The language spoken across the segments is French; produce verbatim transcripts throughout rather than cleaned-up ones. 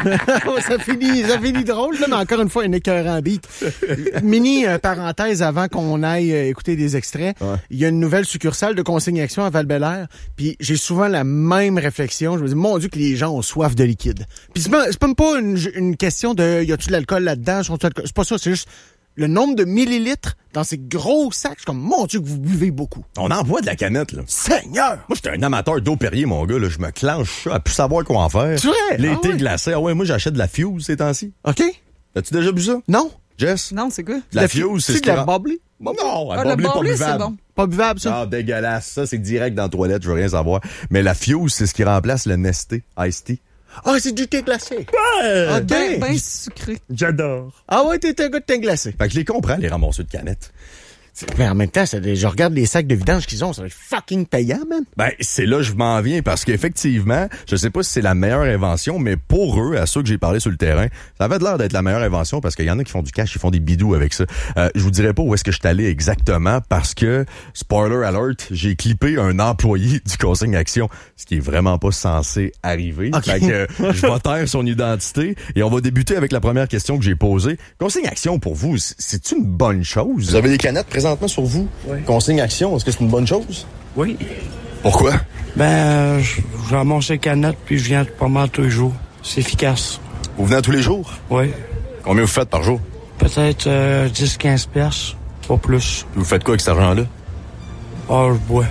ça finit, ça finit drôle, là, mais encore une fois, un écœurant beat. Mini euh, parenthèse avant qu'on aille euh, écouter des extraits. Il ouais. y a une nouvelle succursale de consignation à Val-Bélair, puis j'ai souvent la même réflexion. Je me dis, mon Dieu, que les gens ont soif de liquide. Puis c'est, c'est même pas une, une question de, y a-tu de l'alcool là-dedans? C'est pas ça, c'est juste le nombre de millilitres dans ces gros sacs. C'est comme, mon Dieu, que vous buvez beaucoup. On en boit de la canette, là. Seigneur! Moi, j'étais un amateur d'eau Perrier, mon gars, là. Je me clenche ça à plus savoir quoi en faire. C'est vrai? L'été ah ouais. glacé. Ah ouais, moi, j'achète de la Fuse ces temps-ci. OK. As-tu déjà bu ça? Non. Jess? Non, c'est quoi? De la, la Fuse, c'est, c'est ce de la rend... bubbly? Non, ah, la bubbly, pas buvable. C'est bon. Pas buvable, ça? Ah, dégueulasse. Ça, c'est direct dans la toilette, je veux rien savoir. Mais la Fuse, c'est ce qui remplace le Nesté Iced Tea. Ah, c'est du thé glacé. Ouais! Okay. Ben, ben sucré. J'adore. Ah ouais, t'es un gars de thé glacé. Fait que je les comprends, les ramasseurs de canettes. Mais en même temps, ça, je regarde les sacs de vidange qu'ils ont, ça va être fucking payant, man. Ben, c'est là que je m'en viens, parce qu'effectivement, je sais pas si c'est la meilleure invention, mais pour eux, à ceux que j'ai parlé sur le terrain, ça avait l'air d'être la meilleure invention, parce qu'il y en a qui font du cash, ils font des bidous avec ça. Euh, je vous dirais pas où est-ce que je suis allé exactement, parce que, spoiler alert, j'ai clippé un employé du Consigne Action, ce qui est vraiment pas censé arriver. Okay. Fait que euh, je vais taire son identité, et on va débuter avec la première question que j'ai posée. Consigne Action, pour vous, c'est une bonne chose? Vous avez des canettes présentement sur vous? Oui. Consigne Action, est-ce que c'est une bonne chose? Oui. Pourquoi? Ben, j'en mange ces canettes puis je viens pas mal tous les jours. C'est efficace. Vous venez tous les jours? Oui. Combien vous faites par jour? Peut-être euh, dix à quinze piastres, pas plus. Vous faites quoi avec cet argent-là? Ah, je bois.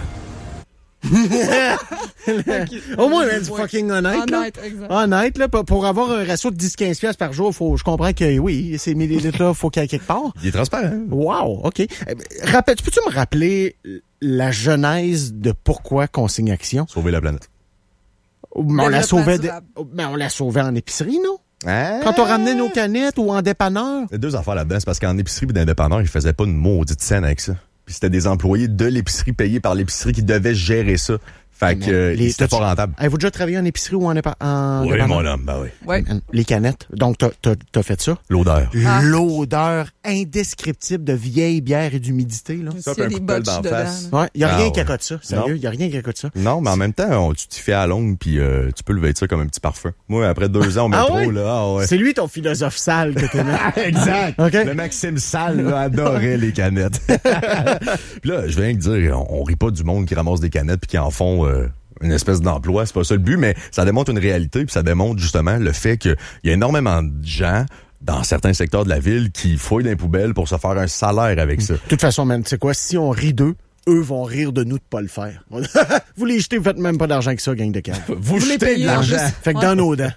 Au moins, c'est ouais. fucking honnête. Honnête, là. exact. Honnête, là. Pour avoir un ratio de dix à quinze piastres par jour, faut, je comprends que oui, ces millilitres-là, faut qu'il y ait quelque part. Il est transparent. Wow, OK. Rappel, peux-tu me rappeler la genèse de pourquoi Consigne Action? Sauver la planète. Mais on la sauvait, de... mais on la sauvait en épicerie, non? Hein? Quand on ramenait nos canettes ou en dépanneur? Il y a deux affaires là-dedans. C'est parce qu'en épicerie et dans les dépanneurs, ils faisaient pas une maudite scène avec ça. Puis c'était des employés de l'épicerie payés par l'épicerie qui devaient gérer ça. Fait que euh, les, c'était pas rentable. Avez-vous déjà travaillé en épicerie ou en, épa- en oui, dépanneur? Oui, mon homme, ben oui. Ouais. Les canettes. Donc, t'as, t'as, t'as fait ça? L'odeur. Ah. L'odeur indescriptible de vieille bière et d'humidité, là. Ça, puis un coup de pelle d'en face. Ouais, y a ah, rien ouais. qui accote ça. Sérieux, y a rien qui accote ça. Non, mais en même temps, on, tu t'y fais à longue puis euh, tu peux lever ça comme un petit parfum. Moi, après deux ans au métro, ah ouais? là, ah ouais. C'est lui ton philosophe sale que t'aimais. Exact. Okay. Le Maxime Sale, là, adorait les canettes. Puis là, je viens de dire, on, on rit pas du monde qui ramasse des canettes puis qui en font... Euh, une espèce d'emploi, c'est pas ça le but, mais ça démontre une réalité, puis ça démontre justement le fait qu'il y a énormément de gens dans certains secteurs de la ville qui fouillent dans les poubelles pour se faire un salaire avec ça. De toute façon, man, tu sais quoi, si on rit d'eux, eux vont rire de nous de pas le faire. Vous les jetez, vous faites même pas d'argent que ça, gang de cave. Vous, vous jetez de l'argent. Fait que dans nos dents.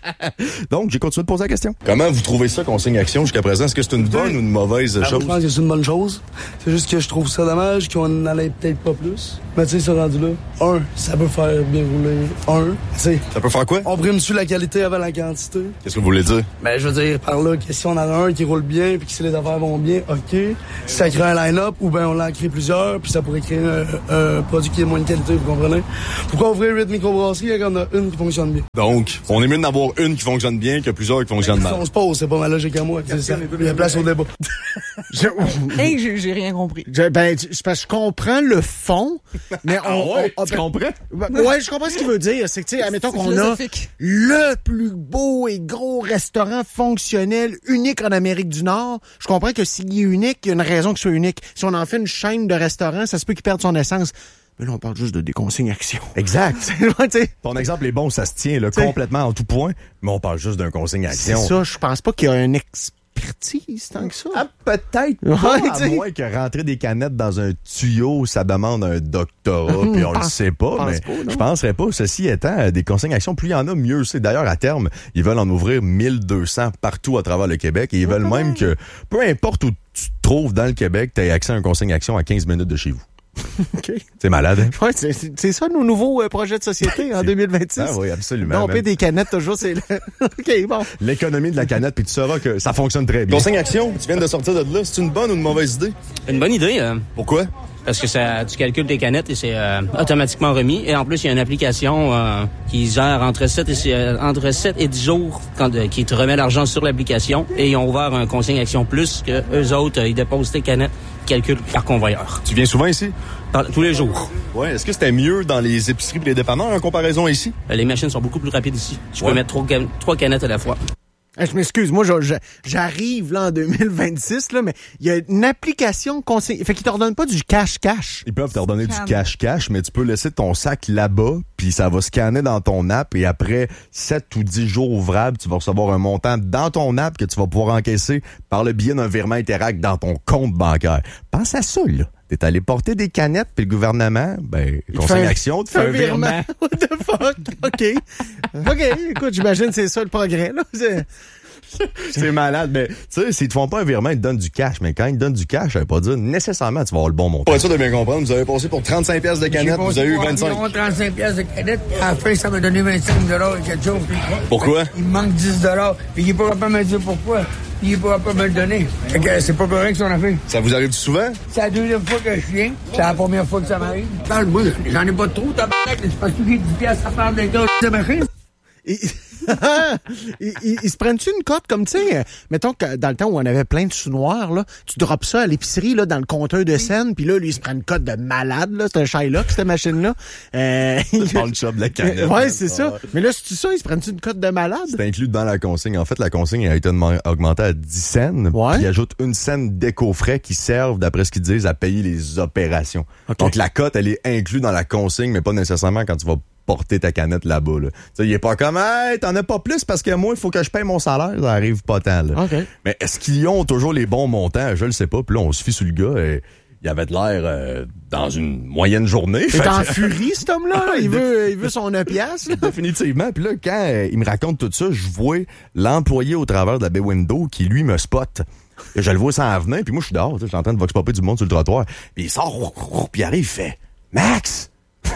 Donc, j'ai continué de poser la question. Comment vous trouvez ça, Consigne Action, jusqu'à présent? Est-ce que c'est une bonne ou une mauvaise Alors, chose? Je pense que c'est une bonne chose. C'est juste que je trouve ça dommage qu'on en allait peut-être pas plus. Mais tu sais, ce rendu-là, un, ça peut faire bien rouler. Un, tu sais. Ça peut faire quoi? On prime-tu la qualité avant la quantité? Qu'est-ce que vous voulez dire? Ben, je veux dire, par là, que si on en a un qui roule bien puis que si les affaires vont bien, OK. Si ça crée un line-up ou ben on en crée plusieurs puis ça pourrait créer un, un produit qui est de moins de qualité, vous comprenez? Pourquoi ouvrir huit microbrasseries quand on a une qui fonctionne bien? Donc, on est mieux d'en avoir une qui fonctionne bien que plusieurs qui fonctionnent mal. On se pose, c'est pas ma logique à moi. C'est ça. Il y a place au débat. je... Hey, j'ai, j'ai rien compris. Je, ben, je, parce que je comprends le fond, mais on... Ah ouais, on, tu on, comprends? Ben, ouais, je comprends ce qu'il veut dire. C'est que, tu sais, admettons qu'on a le plus beau et gros restaurant fonctionnel unique en Amérique du Nord. Je comprends que s'il est unique, il y a une raison qu'il soit unique. Si on en fait une chaîne de restaurants, ça se peut qu'il perde son essence. Mais là, on parle juste de des consignes actions. Exact. Ton exemple est bon, ça se tient là, complètement en tout point, mais on parle juste d'un consigne action. C'est ça, je pense pas qu'il y a un expertise tant que ça. Ah, peut-être pas, ouais, à moins que rentrer des canettes dans un tuyau, ça demande un doctorat, puis on pense, le sait pas, mais pas, je penserais pas. Ceci étant, des consignes actions, plus il y en a, mieux c'est. D'ailleurs, à terme, ils veulent en ouvrir mille deux cents partout à travers le Québec, et ils veulent ouais. même que, peu importe où tu te trouves dans le Québec, tu aies accès à un consigne action à quinze minutes de chez vous. Okay. C'est malade, hein? Ouais, c'est, c'est ça nos nouveaux euh, projets de société en deux mille vingt-six. Ah oui, absolument. Domper des canettes, toujours, c'est... OK, bon. L'économie de la canette, puis tu sauras que ça fonctionne très bien. Consigne action, tu viens de sortir de là. C'est une bonne ou une mauvaise idée? Une bonne idée. Euh, Pourquoi? Parce que ça, tu calcules tes canettes et c'est euh, automatiquement remis. Et en plus, il y a une application euh, qui gère entre sept et, euh, entre sept et dix jours quand, euh, qui te remet l'argent sur l'application. Et ils ont ouvert un consigne action plus que eux autres, euh, ils déposent tes canettes, calculent par convoyeur. Tu viens souvent ici? Par- tous les jours. Ouais, est-ce que c'était mieux dans les épiceries et les dépanneurs en comparaison ici? Euh, Les machines sont beaucoup plus rapides ici. Je Ouais. peux mettre trois, can- trois canettes à la fois. Eh, je m'excuse, moi je- je- j'arrive là en deux mille vingt-six, là, mais il y a une application conseil. Fait qu'ils te redonnent pas du cash-cash. Ils peuvent te redonner du Scan. cash-cash, mais tu peux laisser ton sac là-bas, puis ça va scanner dans ton app, et après sept ou dix jours ouvrables, tu vas recevoir un montant dans ton app que tu vas pouvoir encaisser par le biais d'un virement Interact dans ton compte bancaire. Pense à ça, là. T'es allé porter des canettes, puis le gouvernement, ben, conseil action, te fait un virement. What the fuck? OK. OK, écoute, j'imagine que c'est ça le progrès, là. C'est- C'est malade, mais tu sais, s'ils te font pas un virement, ils te donnent du cash. Mais quand ils te donnent du cash, ça veut pas dire nécessairement que tu vas avoir le bon montant. Pour être sûr de bien comprendre, vous avez passé pour trente-cinq pièces de canettes, vous avez eu vingt-cinq. Environ trente-cinq pièces de canettes. À la fin, ça m'a donné vingt-cinq dollars et quelque chose. Pourquoi? Il me manque dix dollars. Puis il est pas capable de me dire pourquoi. Puis il est pas capable de me le donner. Fait que c'est pas correct ce qu'on a fait. Ça vous arrive souvent? C'est la deuxième fois que je viens. C'est la première fois que ça m'arrive. Parle, moi, j'en ai pas trop, tabarnak. C'est parce que j'ai dix pièces à faire de gars de machine. Ils, ils, ils- ils se prennent-tu une cote comme, tu sais, euh, mettons que dans le temps où on avait plein de sous noirs, là, tu droppes ça à l'épicerie, là, dans le compteur de scène, puis là, lui, il se prend une cote de malade, là, c'est un Shylock, cette machine-là. Euh, Dans le shop de la canette. ouais, c'est ça. Mais là, c'est ça, ils se prennent-tu une cote de malade? C'est inclus dans la consigne. En fait, la consigne a été demand- augmentée à dix cents. Ouais. Puis ils ajoutent une scène d'éco-frais qui servent, d'après ce qu'ils disent, à payer les opérations. OK. Donc, la cote, elle est inclue dans la consigne, mais pas nécessairement quand tu vas porter ta canette là-bas. Là. Tu sais, il est pas comme, hey, t'en as pas plus parce que moi, il faut que je paye mon salaire. Ça arrive pas tant. Là. OK. Mais est-ce qu'ils ont toujours les bons montants? Je le sais pas. Puis là, on se fie sur le gars. Et il avait de l'air euh, dans une moyenne journée. Il est Fait en que- furie, cet homme-là. Il veut, il veut son neuf piastres, là. Définitivement. Puis là, quand euh, il me raconte tout ça, je vois l'employé au travers de la baie window qui, lui, me spot. Et je le vois s'en venir, puis moi, je suis dehors. tu sais, Je suis en train de vox popper du monde sur le trottoir. Puis il sort, puis il arrive, il fait « Max! »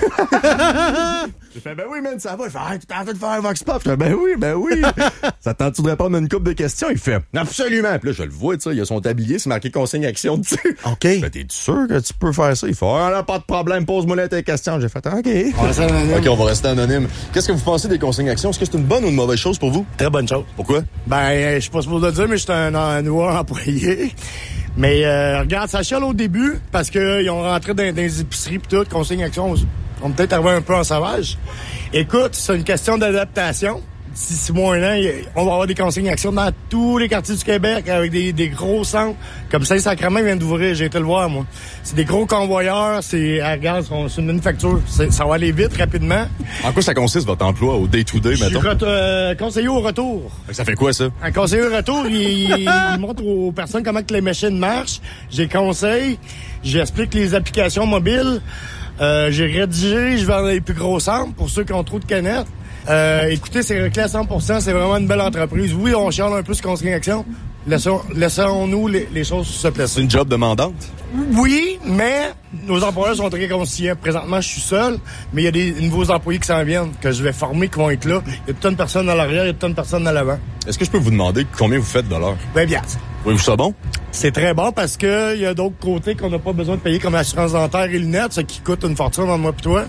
J'ai fait « Ben oui, man, ça va. » Il fait « Hey, tu t'es en train de faire un vox pop. » Je fais « Ben oui, ben oui. » Ça te tente-tu de répondre à une couple de questions? Il fait « Absolument. » Puis là, je le vois, tu sais, il a son tablier, c'est marqué consigne action dessus. OK. Je fais « T'es sûr que tu peux faire ça? » Il fait « Ah, là, pas de problème, pose-moi là tes questions. » J'ai fait « OK. » OK, on va rester anonyme. Qu'est-ce que vous pensez des consignes action? Est-ce que c'est une bonne ou une mauvaise chose pour vous? Très bonne chose. Pourquoi? Ben, euh, je suis pas supposé le dire, mais je suis un, un nouveau employé. Mais euh, regarde, ça chiale au début parce qu'ils ont rentré dans, dans les épiceries pis tout, consigne action, on peut-être arrivé un peu en sauvage. Écoute, c'est une question d'adaptation. D'ici six mois, un an, y- on va avoir des consignes action dans tous les quartiers du Québec avec des, des gros centres. Comme Saint-Sacrement vient d'ouvrir, j'ai été le voir, moi. C'est des gros convoyeurs, c'est, ah, regarde, c'est c'est une manufacture. C'est- ça va aller vite, rapidement. En quoi ça consiste, votre emploi, au day-to-day, Je suis mettons? ret- euh, conseiller au retour. Ça fait quoi, ça? Un conseiller au retour, il, il montre aux personnes comment que les machines marchent. J'ai conseil, j'explique les applications mobiles. Euh, j'ai rédigé, je vais dans les plus gros centres pour ceux qui ont trop de canettes. Euh, écoutez, c'est réglé à cent pour cent, c'est vraiment une belle entreprise. Oui, on chiale un peu ce consigne action. Laissons, laissons-nous les, les choses se C'est placer. une job demandante? Oui, mais nos employeurs sont très conscients. Présentement, je suis seul, mais il y a des nouveaux employés qui s'en viennent, que je vais former, qui vont être là. Il y a tout une personne à l'arrière, il y a tout une personne à l'avant. Est-ce que je peux vous demander combien vous faites de l'heure? Ben bien. Trouvez-vous ça bon? C'est très bon parce que il y a d'autres côtés qu'on n'a pas besoin de payer comme l'assurance dentaire et lunettes, ce qui coûte une fortune dans moi pis toi.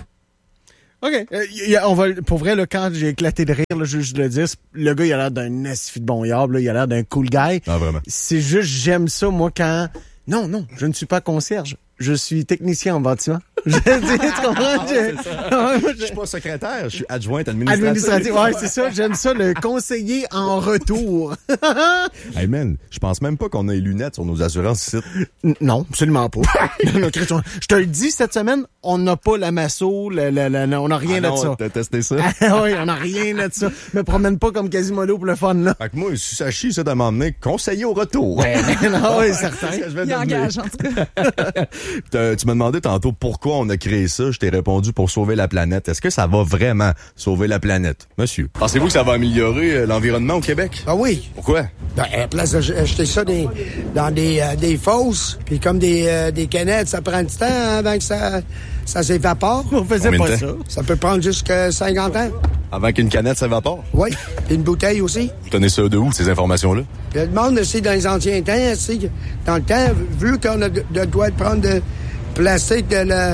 OK. Euh, y a- on va, pour vrai, là, quand j'ai éclaté de rire, là, je, je le dis, c'est- le gars, il a l'air d'un assis de bon yard, là, il a l'air d'un cool guy. Ah, vraiment? C'est juste, j'aime ça, moi, quand... Non, non, je ne suis pas concierge. Je suis technicien en bâtiment. Je dis, tu comprends? Je- Ouais, moi, Je suis pas secrétaire, je suis adjointe administrative. Administratif, ouais, c'est ça. J'aime ça, le conseiller en retour. Hey man, je pense même pas qu'on a les lunettes sur nos assurances ici. N- Non, absolument pas. Non, non, Chris, on- je te le dis, cette semaine, on n'a pas la masso, la, la, la, la- on n'a rien Ah de non, ça. t'as testé ça? Ah oui, on n'a rien de ça. Me promène pas comme Quasimodo pour le fun, là. Fait que moi, si ça chie, c'est de m'emmener conseiller au retour. non, oui, certain. C'est ce que je vais Il devenir. engage, en tout cas. T'as- Tu m'as demandé tantôt pourquoi on a créé ça. Je t'ai répondu pour sauver la planète. Est-ce que ça va vraiment sauver la planète, monsieur? Pensez-vous que ça va améliorer euh, l'environnement au Québec? Ah oui. Pourquoi? Ben, à la place d'acheter ça des, dans des, euh, des fosses, puis comme des, euh, des canettes, ça prend du temps avant que ça, ça s'évapore. On faisait Combien pas de ça. temps? Ça peut prendre jusqu'à cinquante ans. Avant qu'une canette s'évapore? Oui. Puis une bouteille aussi. Vous tenez ça de où, ces informations-là? Puis le monde aussi, dans les anciens temps, aussi, dans le temps, vu qu'on a de, de, doit prendre de plastique, de la,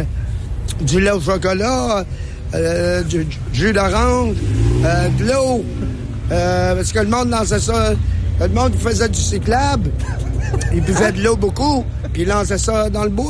du lait au chocolat, euh, du, du jus d'orange, euh, de l'eau, euh, parce que le monde lançait ça, le monde faisait du cyclable, il buvait de l'eau beaucoup, puis il lançait ça dans le bois.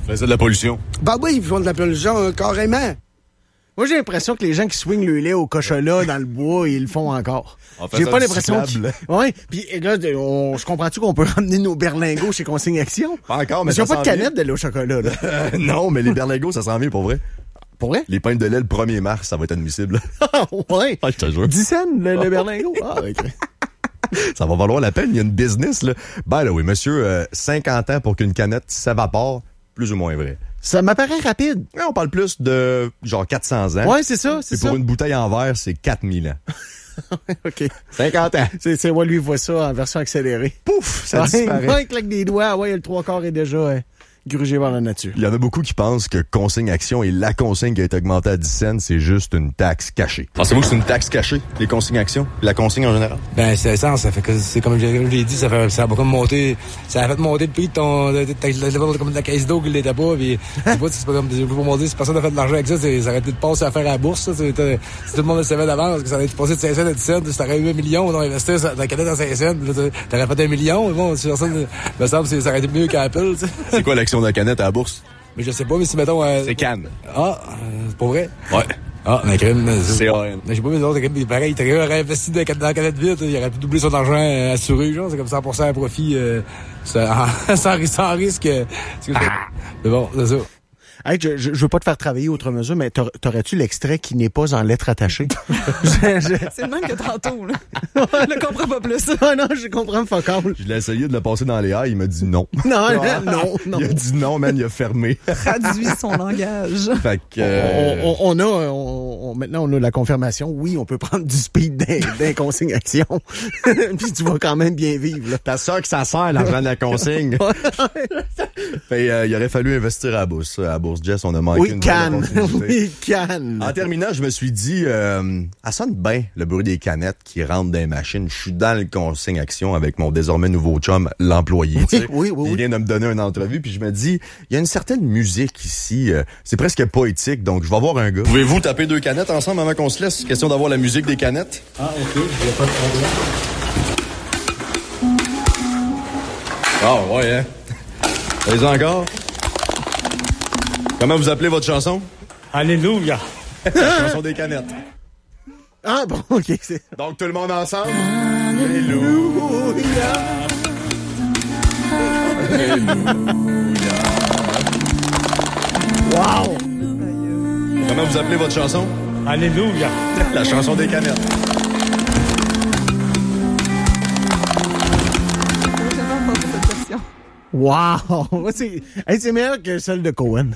C'est de la pollution. Ben oui, ils font de la pollution, euh, carrément. Moi, j'ai l'impression que les gens qui swingent le lait au cochola dans le bois, ils le font encore. J'ai pas l'impression qu'ils... Ouais. Puis là, on... je comprends-tu qu'on peut ramener nos berlingots chez Consigne Action? Pas encore, mais Parce qu'il ça n'y a pas de canette de lait au chocolat, là. Euh, non, mais les berlingots, ça s'en vient pour vrai. Pour vrai? Les pintes de lait le premier mars, ça va être admissible. Ouais. Ah, je te jure. dix cents, le, le berlingot. Ah, ok. Ça va valoir la peine, il y a une business, là. Ben là, oui, monsieur, euh, cinquante ans pour qu'une canette s'évapore, plus ou moins vrai. Ça m'apparaît rapide. Ouais, on parle plus de genre quatre cents ans. Ouais, c'est ça, c'est Et ça. pour une bouteille en verre, c'est quatre mille ans. OK. cinquante ans. C'est, c'est, ouais, lui, il voit ça en version accélérée. Pouf, ça ouais, disparaît. Ouais, il claque des doigts. Ouais, le trois quarts est déjà euh, grugé vers la nature. Il y en a beaucoup qui pensent que Consigne Action et la consigne qui a été augmentée à dix cents, c'est juste une taxe cachée. Pensez-vous que c'est une taxe cachée, les consignes Action? La consigne en général? Ben, c'est ça, ça fait que, c'est comme je l'ai dit, ça fait, ça a comme monté, ça a fait monter le prix de ton, de, de, de, de, comme de la caisse d'eau qui l'était pas, pis, c'est pas, c'est pas comme, pour mon dire, si personne n'a fait de l'argent avec ça, c'est, ça aurait été de passer à faire à la bourse, ça, c'est, si tout le monde le savait d'avance, parce que ça aurait été passé de cinq cents à dix cents, si t'aurais eu un million, on investir dans la canette à cinq cents, t'aurais fait un million, mais bon, si personne, me semble, ça aurait été mieux qu'Apple, tu sais. C'est quoi l'action de la canette à la bourse? Mais je sais pas, mais si mettons, euh, C'est Cannes. Ah, euh, c'est pas vrai? Ouais. Ah, mais quand même, C A N. Je sais pas, mais autres, pareil, il aurait investi dans la canette vite, il aurait pu doubler son argent euh, assuré, genre, c'est comme cent pour cent à profit, euh, ça, sans, sans risque. Euh, mais bon, c'est ça. Hey, je, je, je veux pas te faire travailler outre mesure, mais t'aurais- t'aurais-tu l'extrait qui n'est pas en lettres attachées? je, je... C'est le même que tantôt, là. Je ne comprends pas plus. Ah non, je comprends fuck all. Je l'ai essayé de le passer dans les airs, il m'a dit non. Non, non, non. Il a dit non, man, il a fermé. Traduit son langage. Fait que... euh, On, on, on a, on, on- maintenant, on a la confirmation. Oui, on peut prendre du speed d'un, d'un consigne action. Puis tu vas quand même bien vivre, là. T'as ça que ça sert, l'argent de la consigne. Fait, euh, il aurait fallu investir à la bourse. À la bourse Jess, on a manqué Oui, une Cannes. belle opportunité. Oui, Cannes. En terminant, je me suis dit, euh, ça sonne bien le bruit des canettes qui rentrent dans les machines. Je suis dans le consigne action avec mon désormais nouveau chum, l'employé. tu sais. oui, oui, Il oui. vient de me donner une entrevue, puis je me dis, il y a une certaine musique ici. euh, c'est presque poétique, donc je vais voir un gars. Pouvez-vous taper deux canettes ensemble avant qu'on se laisse? Question d'avoir la musique des canettes. Ah, ok, il n'y a pas de problème. Ah, ouais, hein? Allez-y encore. Comment vous appelez votre chanson? Alléluia. La chanson des canettes. Ah bon, OK. C'est... Donc, tout le monde ensemble? Wow! Comment vous appelez votre chanson? Alléluia. La chanson des canettes. J'ai jamais entendu cette version. Wow! C'est, hey, c'est meilleur que celle de Cohen.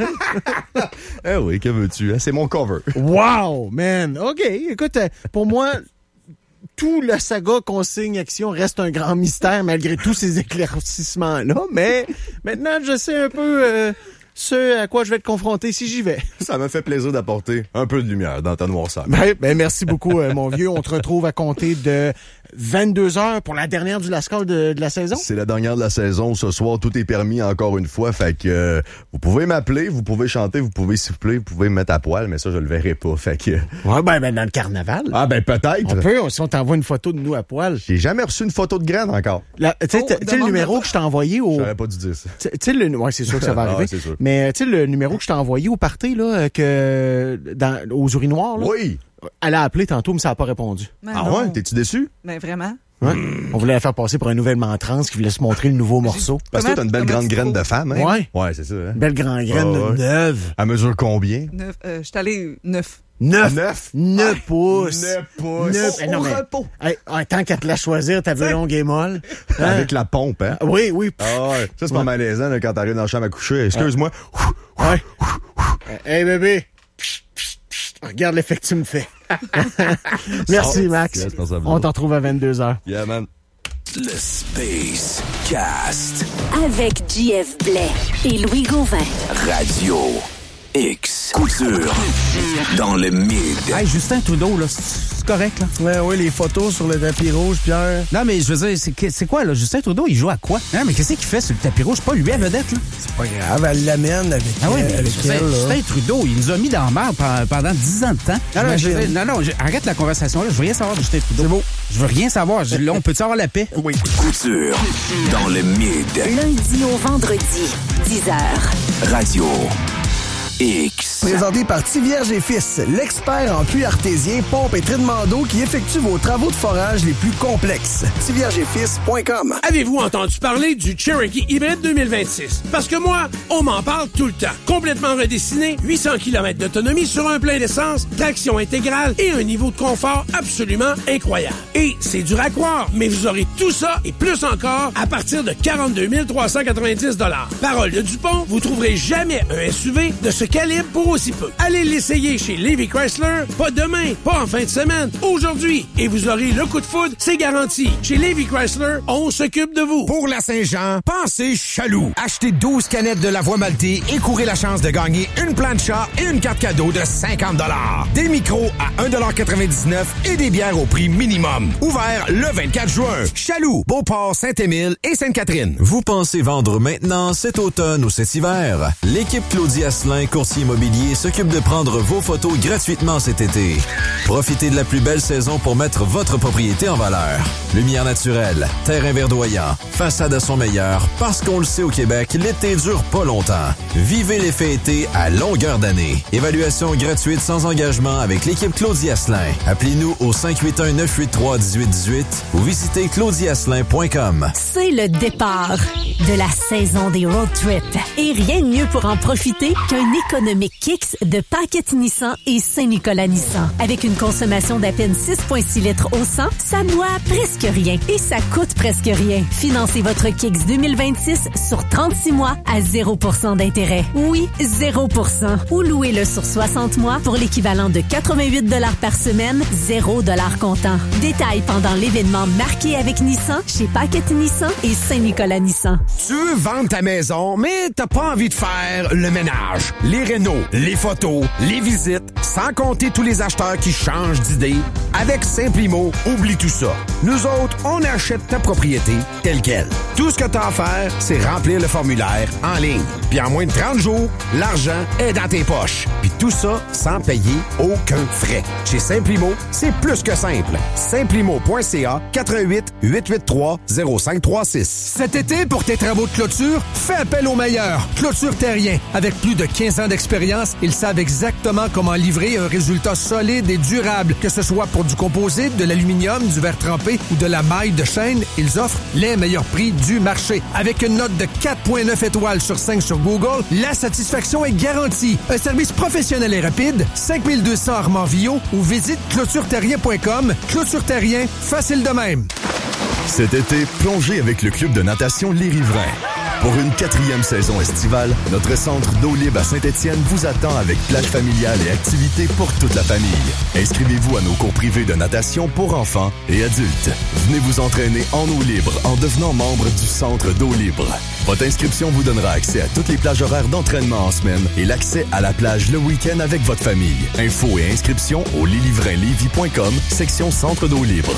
Eh oui, que veux-tu? Hein? C'est mon cover. Wow, man. OK, écoute, euh, pour moi, tout le saga consigne action reste un grand mystère malgré tous ces éclaircissements-là. Mais maintenant, je sais un peu euh, ce à quoi je vais être confronté si j'y vais. Ça m'a fait plaisir d'apporter un peu de lumière dans ta noirceur. Ben, ben merci beaucoup, euh, mon vieux. On te retrouve à compter de vingt-deux heures pour la dernière du Lascar de, de la saison. C'est la dernière de la saison. Ce soir, tout est permis encore une fois. Fait que euh, vous pouvez m'appeler, vous pouvez chanter, vous pouvez siffler, vous pouvez me mettre à poil, mais ça, je le verrai pas. Fait que... Ouais, ben, ben dans le carnaval. Ah ben peut-être. On peut, si on t'envoie une photo de nous à poil. J'ai jamais reçu une photo de graine encore. La- Tu sais, Oh, tu sais le demande numéro pas. que je t'ai envoyé au... J'aurais pas dû dire ça. Tu sais, le, ouais, c'est sûr que ça va Ah, arriver. ouais, c'est sûr. Mais tu sais, le numéro que je t'ai envoyé au party, là, euh, que dans, aux urinoirs, là, Oui. elle a appelé tantôt, mais ça n'a pas répondu. Mais Ah non. ouais? T'es-tu déçu? Mais vraiment? Ouais. On voulait la faire passer pour un nouvellement trans qui voulait se montrer le nouveau morceau. Parce que toi, t'as une belle Comment grande tu graine trouves? de femme, hein? Ouais. Ouais, c'est ça. Hein? Belle grande graine Ah ouais. neuve. À mesure combien? Neuf. Euh, je suis allé neuf. Neuf. Neuf. Neuf pouces. Neuf pouces. Neuf. Au, Eh non, au mais- repos. Hey, ah, tant qu'à te la choisir, ta veut longue et molle. Hein? Avec la pompe, hein? Oui, oui. Ah ouais. Ça, c'est pas malaisant là, quand t'arrives dans la chambre à coucher. Excuse-moi. Ouais. Hey, bébé. Regarde l'effet que tu me fais. Merci, Max. Yes, merci à vous. On t'en retrouve à vingt-deux heures. Yeah, man. Le Space Cast. Avec J F Blais et Louis Gauvin. Radio X. Couture. Dans le mid. Hey, Justin Trudeau, là, c'est c'est correct, là? Ouais, ouais, les photos sur le tapis rouge, Pierre. Non, mais je veux dire, c'est, que- c'est quoi, là? Justin Trudeau, il joue à quoi? Non, mais qu'est-ce qu'il fait sur le tapis rouge? C'est pas lui à vedette, là? C'est pas grave, elle l'amène avec, Ah oui, euh, mais avec Justin, elle, là. Justin Trudeau, il nous a mis dans la merde pendant, pendant dix ans de temps. Non, non, je- Imagine. non, non, je- arrête la conversation, là. Je veux rien savoir de Justin Trudeau. C'est beau. Je veux rien savoir. Je, là, on peut-tu avoir la paix? Oui. Couture dans le mid. Lundi au vendredi, dix heures. Radio X. Présenté par Tivierge et Fils, l'expert en puits artésien, pompe et traitement d'eau qui effectue vos travaux de forage les plus complexes. tivierge et fils point com. Avez-vous entendu parler du Cherokee Hybrid deux mille vingt-six? Parce que moi, on m'en parle tout le temps. Complètement redessiné, huit cents kilomètres d'autonomie sur un plein d'essence, traction intégrale et un niveau de confort absolument incroyable. Et c'est dur à croire, mais vous aurez tout ça et plus encore à partir de quarante-deux mille trois cent quatre-vingt-dix dollars. Parole de Dupont, vous trouverez jamais un S U V de ce calibre pour aussi peu. Allez l'essayer chez Lévy Chrysler, pas demain, pas en fin de semaine, aujourd'hui. Et vous aurez le coup de foudre, c'est garanti. Chez Lévy Chrysler, on s'occupe de vous. Pour la Saint-Jean, pensez Chaloux. Achetez douze canettes de la voie maltée et courez la chance de gagner une plancha et une carte cadeau de cinquante dollars. Des micros à un dollar quatre-vingt-dix-neuf et des bières au prix minimum. Ouvert le vingt-quatre juin. Chaloux, Beauport, Saint-Émile et Sainte-Catherine. Vous pensez vendre maintenant, cet automne ou cet hiver? L'équipe Claudie Asselin, courtier immobilier, s'occupe de prendre vos photos gratuitement cet été. Profitez de la plus belle saison pour mettre votre propriété en valeur. Lumière naturelle, terrain verdoyant, façade à son meilleur, parce qu'on le sait au Québec, l'été dure pas longtemps. Vivez l'effet été à longueur d'année. Évaluation gratuite sans engagement avec l'équipe Claudie Asselin. Appelez-nous au cinq huit un, neuf huit trois, un huit un huit ou visitez claudie asselin point com. C'est le départ de la saison des road trips. Et rien de mieux pour en profiter qu'un économique Kicks de Paquette Nissan et Saint-Nicolas Nissan. Avec une consommation d'à peine six virgule six litres au cent, ça boit presque rien et ça coûte presque rien. Financez votre Kicks deux mille vingt-six sur trente-six mois à zéro pour cent d'intérêt. Oui, zéro pour cent. Ou louez-le sur soixante mois pour l'équivalent de quatre-vingt-huit dollars par semaine, zéro dollars comptant. Détails pendant l'événement Marqué avec Nissan chez Paquette Nissan et Saint-Nicolas Nissan. Tu veux vendre ta maison, mais t'as pas envie de faire le ménage, les rénaux, les photos, les visites, sans compter tous les acheteurs qui changent d'idée. Avec Simplimo, oublie tout ça. Nous autres, on achète ta propriété telle quelle. Tout ce que t'as à faire, c'est remplir le formulaire en ligne. Puis en moins de trente jours, l'argent est dans tes poches. Puis tout ça sans payer aucun frais. Chez Simplimo, c'est plus que simple. Simplimo point c a quatre un huit, huit huit trois, zéro cinq trois six. Cet été, pour tes travaux de clôture, fais appel aux meilleurs. Clôture Terrien. Avec plus de quinze ans d'expérience, ils savent exactement comment livrer un résultat solide et durable. Que ce soit pour du composite, de l'aluminium, du verre trempé ou de la maille de chaîne, ils offrent les meilleurs prix du marché. Avec une note de quatre virgule neuf étoiles sur cinq sur Google, la satisfaction est garantie. Un service professionnel et rapide, cinq mille deux cents Armand-Villot ou visite clôture terrien point com. Clôture Terrien, facile de même. Cet été, plongez avec le club de natation Les Riverains. Pour une quatrième saison estivale, notre centre d'eau libre à Saint-Étienne vous attend avec plage familiale et activités pour toute la famille. Inscrivez-vous à nos cours privés de natation pour enfants et adultes. Venez vous entraîner en eau libre en devenant membre du centre d'eau libre. Votre inscription vous donnera accès à toutes les plages horaires d'entraînement en semaine et l'accès à la plage le week-end avec votre famille. Infos et inscriptions au leslivrins lévis point com, section centre d'eau libre.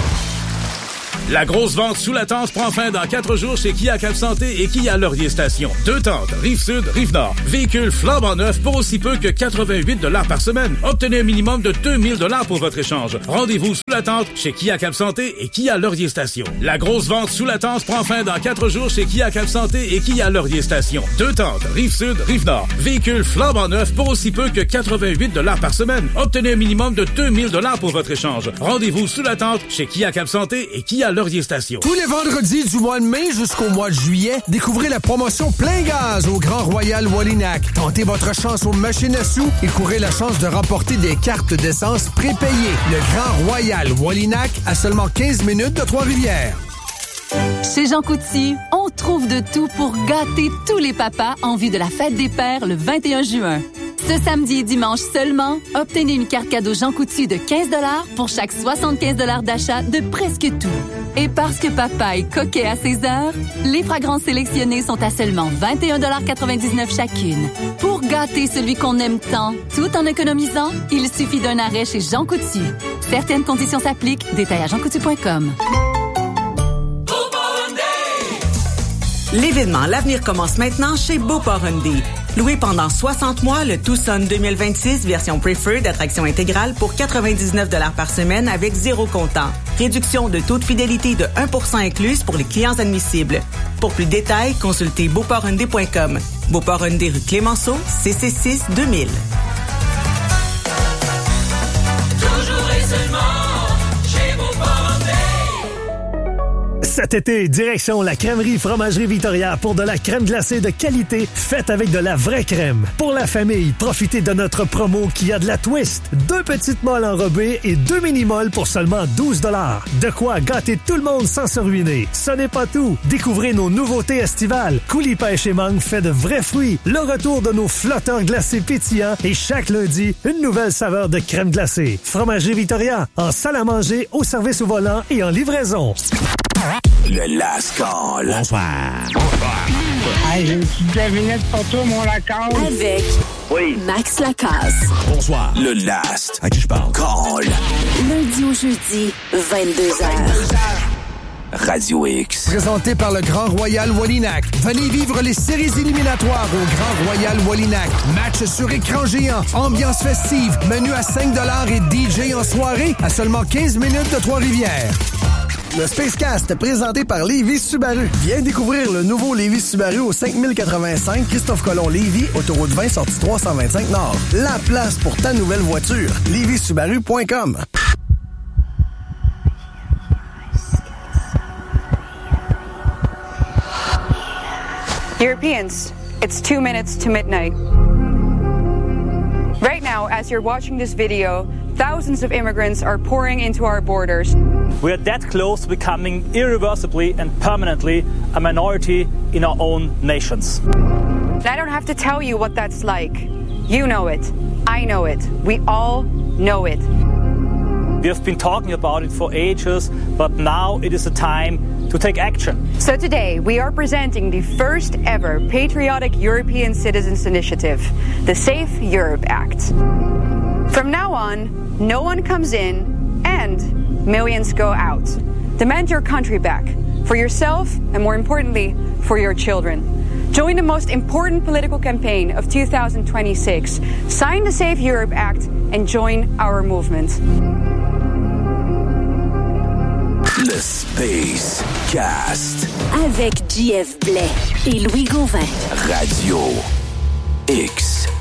La grosse vente sous la tente prend fin dans quatre jours chez Kia Cap Santé et Kia Laurier Station. Deux tentes, Rive-Sud, Rive-Nord. Véhicules flambant neufs pour aussi peu que quatre-vingt-huit dollars par semaine. Obtenez un minimum de deux mille dollars pour votre échange. Rendez-vous sous la tente chez Kia Cap Santé et Kia Laurier Station. La grosse vente sous la tente prend fin dans quatre jours chez Kia Cap Santé et Kia Laurier Station. Deux tentes, Rive-Sud, Rive-Nord. Véhicules flambant neufs pour aussi peu que quatre-vingt-huit dollars par semaine. Obtenez un minimum de deux mille dollars pour votre échange. Rendez-vous sous la tente chez Kia Cap Santé et Kia Laurier Station. Tous les vendredis du mois de mai jusqu'au mois de juillet, découvrez la promotion Plein Gaz au Grand Royal Wallinac. Tentez votre chance aux machines à sous et courez la chance de remporter des cartes d'essence prépayées. Le Grand Royal Wallinac à seulement quinze minutes de Trois-Rivières. Chez Jean Coutu, on trouve de tout pour gâter tous les papas en vue de la fête des pères le vingt et un juin. Ce samedi et dimanche seulement, obtenez une carte cadeau Jean Coutu de quinze dollars pour chaque soixante-quinze dollars d'achat de presque tout. Et parce que papa est coquet à ses heures, les fragrances sélectionnées sont à seulement vingt et un dollars quatre-vingt-dix-neuf chacune. Pour gâter celui qu'on aime tant, tout en économisant, il suffit d'un arrêt chez Jean Coutu. Certaines conditions s'appliquent. Détails à jean coutu point com. L'événement L'Avenir commence maintenant chez Beauport Hyundai. Louez pendant soixante mois le Tucson deux mille vingt-six version Preferred d'attraction intégrale pour quatre-vingt-dix-neuf dollars par semaine avec zéro comptant. Réduction de taux de fidélité de un pour cent incluse pour les clients admissibles. Pour plus de détails, consultez beauport hyundai point com. Beauport Hyundai rue Clémenceau, C C six deux mille. Toujours et seulement chez Beauport Hyundai. Cet été, direction la crèmerie Fromagerie Victoria pour de la crème glacée de qualité faite avec de la vraie crème. Pour la famille, profitez de notre promo qui a de la twist. Deux petites molles enrobées et deux mini-molles pour seulement douze dollars. De quoi gâter tout le monde sans se ruiner. Ce n'est pas tout. Découvrez nos nouveautés estivales. Coulis pêche et mangue fait de vrais fruits. Le retour de nos flotteurs glacés pétillants et chaque lundi, une nouvelle saveur de crème glacée. Fromagerie Victoria, en salle à manger, au service au volant et en livraison. Le Last Call. Bonsoir. Bonsoir. Hey, j'ai une petite devinette pour toi, mon Lacasse. Avec oui. Max Lacasse. Bonsoir. Le Last. À qui je parle? Call. Lundi au jeudi, vingt-deux heures. Radio X. Présenté par le Grand Royal Wallinac. Venez vivre les séries éliminatoires au Grand Royal Wallinac. Match sur écran géant, ambiance festive, menu à cinq dollars et D J en soirée à seulement quinze minutes de Trois-Rivières. Le Spacecast, présenté par Lévis Subaru. Viens découvrir le nouveau Lévis Subaru au cinq mille quatre-vingt-cinq Christophe Colomb Lévis, autoroute vingt, sortie trois cent vingt-cinq Nord. La place pour ta nouvelle voiture. lévis subaru point com. Europeans, it's two minutes to midnight. Right now, as you're watching this video, thousands of immigrants are pouring into our borders. We are that close to becoming irreversibly and permanently a minority in our own nations. And I don't have to tell you what that's like. You know it. I know it. We all know it. We have been talking about it for ages, but now it is the time to take action. So today, we are presenting the first ever patriotic European Citizens Initiative, the Safe Europe Act. From now on, no one comes in and millions go out. Demand your country back, for yourself and more importantly, for your children. Join the most important political campaign of two thousand twenty-six. Sign the Safe Europe Act and join our movement. Le Space Cast. Avec J F Blais et Louis Gauvin. Radio X.